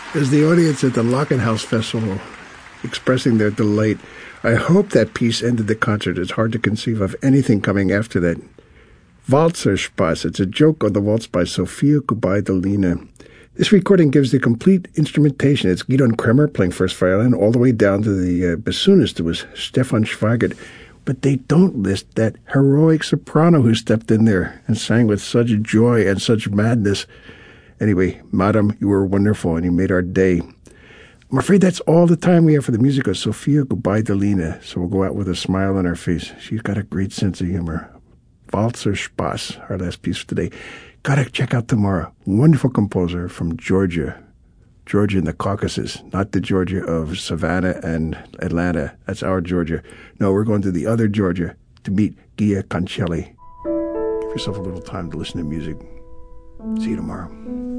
As the audience at the Lockenhaus Festival expressing their delight, I hope that piece ended the concert. It's hard to conceive of anything coming after that. Walzerspaß. It's a joke on the waltz by Sophia Gubaidulina. This recording gives the complete instrumentation. It's Gidon Kremer playing first violin all the way down to the bassoonist, who was Stefan Schweigert. But they don't list that heroic soprano who stepped in there and sang with such joy and such madness. Anyway, Madam, you were wonderful and you made our day. I'm afraid that's all the time we have for the music of Sophia Gubaidulina, so we'll go out with a smile on our face. She's got a great sense of humor. Walzerspaß, our last piece for today. Gotta check out tomorrow. Wonderful composer from Georgia. Georgia in the Caucasus, not the Georgia of Savannah and Atlanta. That's our Georgia. No, we're going to the other Georgia to meet Gia Concelli. Give yourself a little time to listen to music. See you tomorrow.